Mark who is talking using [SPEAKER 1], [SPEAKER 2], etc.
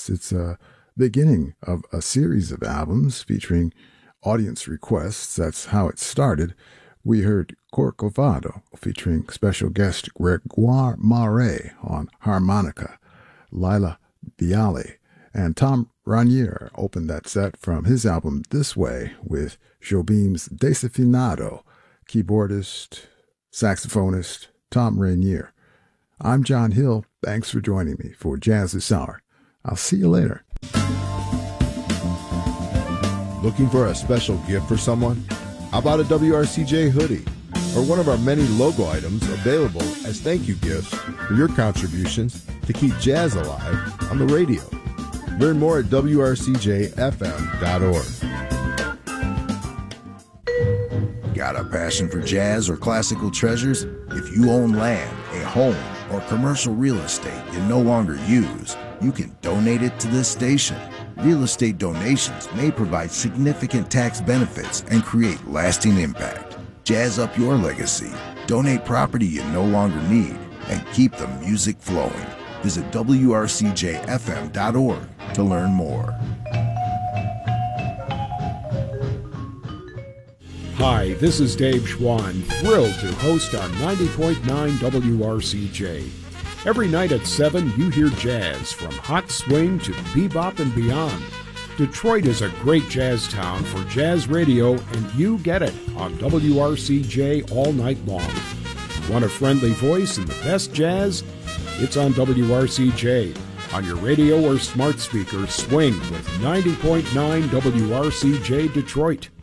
[SPEAKER 1] Jazz. It's a beginning of a series of albums featuring audience requests. That's how it started. We heard Corcovado featuring special guest Gregoire Marais on harmonica, Lila Bialy, and Tom Ranier opened that set from his album This Way with Jobim's Desafinado, keyboardist, saxophonist Tom Ranier. I'm John Hill. Thanks for joining me for Jazz This Hour. I'll see you later.
[SPEAKER 2] Looking for a special gift for someone? How about a WRCJ hoodie or one of our many logo items available as thank you gifts for your contributions to keep jazz alive on the radio? Learn more at wrcjfm.org.
[SPEAKER 3] Got a passion for jazz or classical treasures? If you own land, a home, or commercial real estate you no longer use, you can donate it to this station. Real estate donations may provide significant tax benefits and create lasting impact. Jazz up your legacy. Donate property you no longer need and keep the music flowing. Visit wrcjfm.org to learn more.
[SPEAKER 4] Hi, this is Dave Schwann, thrilled to host on 90.9 WRCJ. Every night at 7, you hear jazz from hot swing to bebop and beyond. Detroit is a great jazz town for jazz radio, and you get it on WRCJ all night long. Want a friendly voice and the best jazz? It's on WRCJ. On your radio or smart speaker, swing with 90.9 WRCJ Detroit.